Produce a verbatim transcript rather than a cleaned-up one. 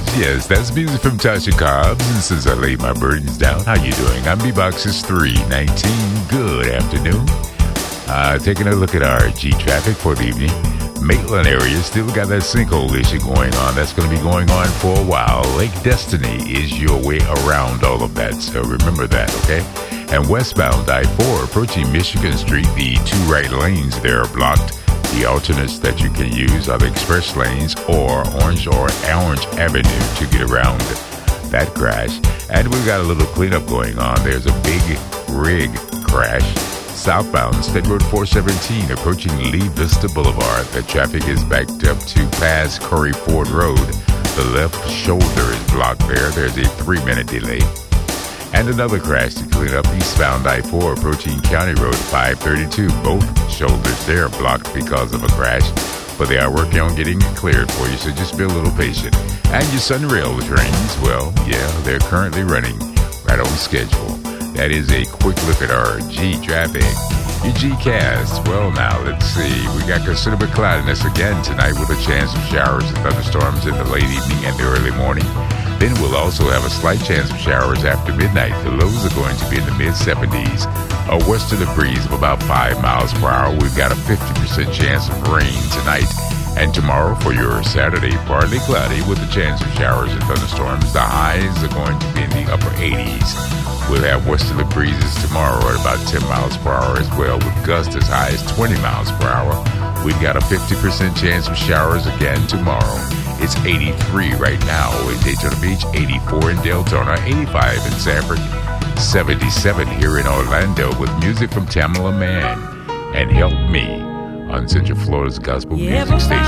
Yes, that's music from Tasha Cobbs. And since I laid my burdens down, how you doing? I'm B-Boxes three nineteen. Good afternoon. Uh, taking a look at our G traffic for the evening. Maitland area still got that sinkhole issue going on. That's going to be going on for a while. Lake Destiny is your way around all of that, so remember that, okay? And westbound I four approaching Michigan Street, the two right lanes there are blocked. The alternates that you can use are the express lanes or Orange or Orange Avenue to get around that crash. And we've got a little cleanup going on. There's a big rig crash southbound State Road four seventeen approaching Lee Vista Boulevard. The traffic is backed up to past Curry Ford Road. The left shoulder is blocked there. There's a three-minute delay. And another crash to clean up eastbound I four approaching County Road five thirty-two. Both shoulders there are blocked because of a crash, but they are working on getting it cleared for you, so just be a little patient. And your Sunrail trains, well, yeah, they're currently running right on schedule. That is a quick look at our G traffic. Your G-Cast, well, now, let's see. We got considerable cloudiness again tonight with a chance of showers and thunderstorms in the late evening and the early morning. Then we'll also have a slight chance of showers after midnight. The lows are going to be in the mid seventies. A westerly breeze of about five miles per hour. We've got a fifty percent chance of rain tonight. And tomorrow for your Saturday, partly cloudy with a chance of showers and thunderstorms. The highs are going to be in the upper eighties. We'll have westerly breezes tomorrow at about ten miles per hour as well, with gusts as high as twenty miles per hour. We've got a fifty percent chance of showers again tomorrow. It's eighty-three right now in Daytona Beach, eighty-four in Deltona, eighty-five in Sanford, seventy-seven here in Orlando with music from Tamala Mann and Help Me on Central Florida's Gospel Music Station.